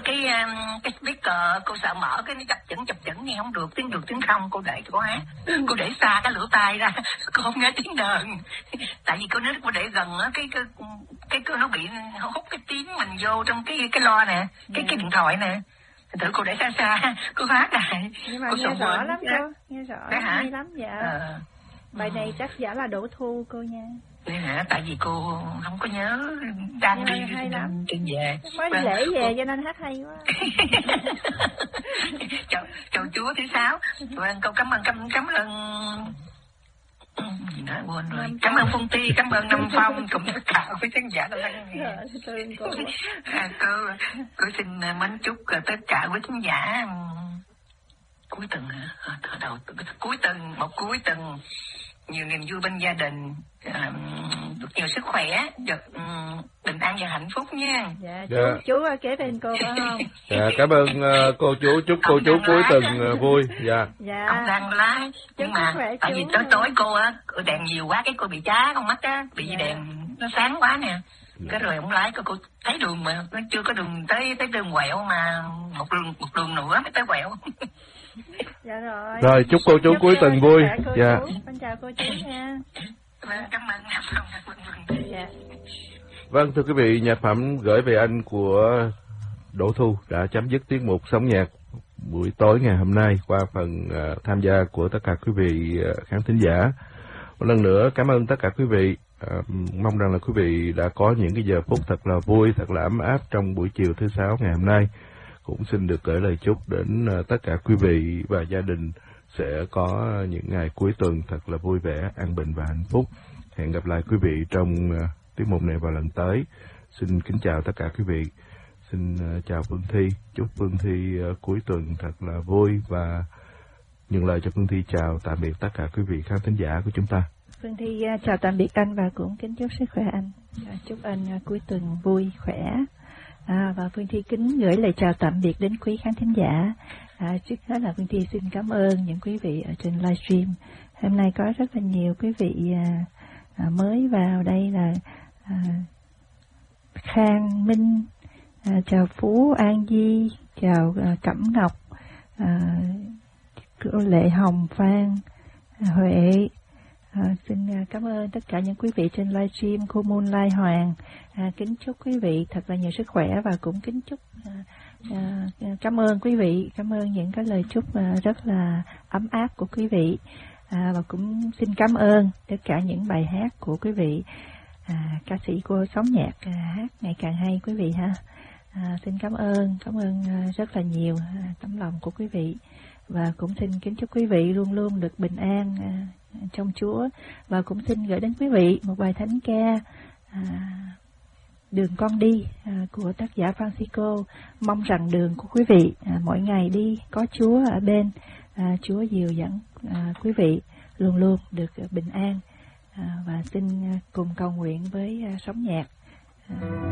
cái speaker, cô sợ mở cái nó chập chững nghe không được tiếng không, cô để cô hát. Cô để xa cái lỗ tai ra, cô không nghe tiếng đờn. Tại vì cô để gần á, cái nó bị hút cái tiếng mình vô trong cái loa nè, cái điện thoại nè. Thử cô để xa, cô hát lại. Nhưng mà cô nghe rõ lắm cô, nghe rõ hay lắm dạ. Bài này chắc giả là Đỗ Thu cô nha. Vậy hả? Tại vì cô không có nhớ đang đi trên về. Mới lễ về cho nên hát hay quá. chào Chúa thứ sáu. Vâng, câu cảm ơn gì nữa quên rồi. Cảm ơn Phương Ti, cảm ơn Nam Phong cùng tất cả quý khán giả đang nghe. Cô xin mến chúc tất cả quý khán giả cuối tuần cuối tuần nhiều niềm vui bên gia đình, được nhiều sức khỏe, được bình an và hạnh phúc nha. Dạ, chú kế bên cô phải không? Dạ, cảm ơn cô chú, chúc cô chú cuối tuần vui. Dạ. Ông đang lái, nhưng mà tại vì tối cô á đèn nhiều quá, cái cô bị chá con mắt á, bị đèn nó sáng quá nè. Cái rồi ông lái cô thấy đường mà nó chưa có đường tới đường quẹo, mà một đường nữa mới tới quẹo. Dạ rồi. Rồi, chúc cô chú cuối tuần vui. Dạ. Con chào cô chú nha. Cảm ơn. Dạ. Vâng, thưa quý vị, nhạc phẩm Gửi Về Anh của Đỗ Thu đã chấm dứt tiết mục Sống Nhạc buổi tối ngày hôm nay qua phần tham gia của tất cả quý vị khán thính giả. Một lần nữa cảm ơn tất cả quý vị. Mong rằng là quý vị đã có những cái giờ phút thật là vui, thật là ấm áp trong buổi chiều thứ sáu ngày hôm nay. Cũng xin được gửi lời chúc đến tất cả quý vị và gia đình sẽ có những ngày cuối tuần thật là vui vẻ, an bình và hạnh phúc. Hẹn gặp lại quý vị trong tiết mục này vào lần tới. Xin kính chào tất cả quý vị. Xin chào Phương Thi. Chúc Phương Thi cuối tuần thật là vui và nhường lời cho Phương Thi chào tạm biệt tất cả quý vị khán thính giả của chúng ta. Phương Thi chào tạm biệt anh và cũng kính chúc sức khỏe anh. Chúc anh cuối tuần vui khỏe. Và Phương Thi kính gửi lời chào tạm biệt đến quý khán thính giả. Trước hết là Phương Thi xin cảm ơn những quý vị ở trên livestream. Hôm nay có rất là nhiều quý vị mới vào đây là Khang Minh, chào Phú An Di, chào Cẩm Ngọc, cô Lệ Hồng, Phan, Huệ. Xin cảm ơn tất cả những quý vị trên livestream, cô Moonlight Hoàng. Kính chúc quý vị thật là nhiều sức khỏe và cũng kính chúc cảm ơn quý vị, cảm ơn những cái lời chúc rất là ấm áp của quý vị. Và cũng xin cảm ơn tất cả những bài hát của quý vị. Ca sĩ cô Sống Nhạc hát ngày càng hay quý vị ha. Xin cảm ơn rất là nhiều tấm lòng của quý vị. Và cũng xin kính chúc quý vị luôn luôn được bình an trong Chúa. Và cũng xin gửi đến quý vị một bài thánh ca Đường Con Đi của tác giả Francisco. Mong rằng đường của quý vị mỗi ngày đi có Chúa ở bên. Chúa dìu dẫn quý vị luôn luôn được bình an. Và xin cùng cầu nguyện với Sống Nhạc.